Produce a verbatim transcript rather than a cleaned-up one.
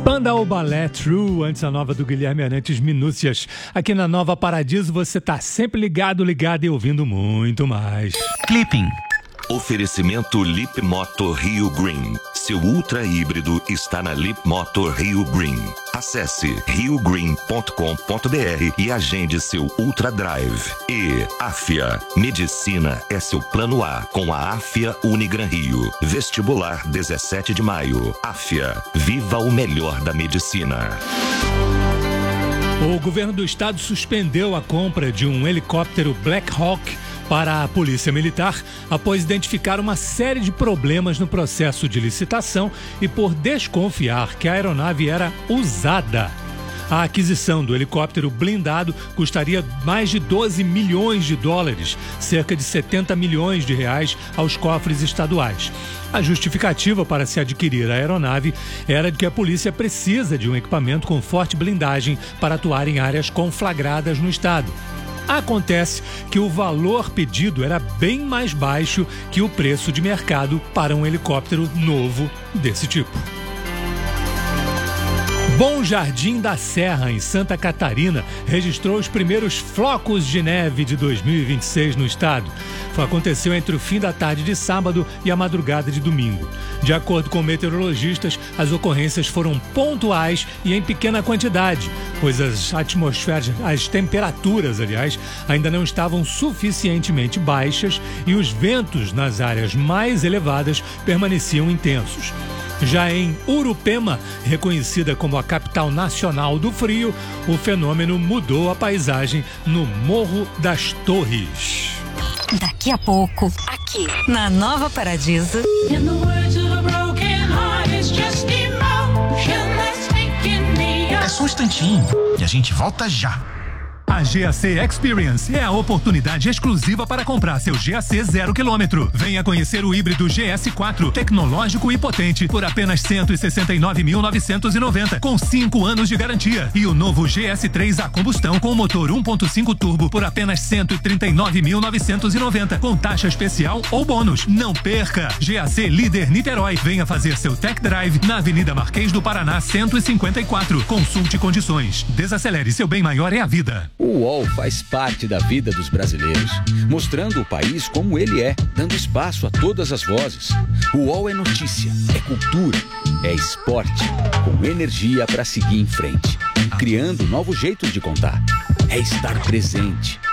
Banda O Balé True, antes a nova do Guilherme Arantes, Minúcias. Aqui na Nova Paradiso você tá sempre ligado, ligado e ouvindo muito mais. Clipping. Oferecimento Lip Moto Rio Green. Seu ultra híbrido está na Lip Moto Rio Green. Acesse rio green ponto com ponto b r e agende seu Ultra Drive. E Afia. Medicina é seu plano A com a Afia Unigran Rio. Vestibular dezessete de maio. Afia. Viva o melhor da medicina. O governo do estado suspendeu a compra de um helicóptero Black Hawk para a Polícia Militar após identificar uma série de problemas no processo de licitação e por desconfiar que a aeronave era usada. A aquisição do helicóptero blindado custaria mais de doze milhões de dólares, cerca de setenta milhões de reais aos cofres estaduais. A justificativa para se adquirir a aeronave era de que a polícia precisa de um equipamento com forte blindagem para atuar em áreas conflagradas no estado. Acontece que o valor pedido era bem mais baixo que o preço de mercado para um helicóptero novo desse tipo. Bom Jardim da Serra, em Santa Catarina, registrou os primeiros flocos de neve de dois mil e vinte e seis no estado. Foi aconteceu entre o fim da tarde de sábado e a madrugada de domingo. De acordo com meteorologistas, as ocorrências foram pontuais e em pequena quantidade, pois as atmosferas, as temperaturas, aliás, ainda não estavam suficientemente baixas e os ventos nas áreas mais elevadas permaneciam intensos. Já em Urupema, reconhecida como a capital nacional do frio, o fenômeno mudou a paisagem no Morro das Torres. Daqui a pouco, aqui na Nova Paradiso. É só um instantinho e a gente volta já. A G A C Experience é a oportunidade exclusiva para comprar seu G A C zero quilômetro. Venha conhecer o híbrido G S quatro, tecnológico e potente, por apenas cento e sessenta e nove mil novecentos e noventa, com cinco anos de garantia. E o novo G S três a combustão com motor um ponto cinco turbo por apenas cento e trinta e nove mil novecentos e noventa, com taxa especial ou bônus. Não perca! G A C Líder Niterói. Venha fazer seu tech drive na Avenida Marquês do Paraná cento e cinquenta e quatro. Consulte condições. Desacelere, seu bem maior é a vida. O U O L faz parte da vida dos brasileiros, mostrando o país como ele é, dando espaço a todas as vozes. O U O L é notícia, é cultura, é esporte, com energia para seguir em frente, criando novos jeitos de contar. É estar presente,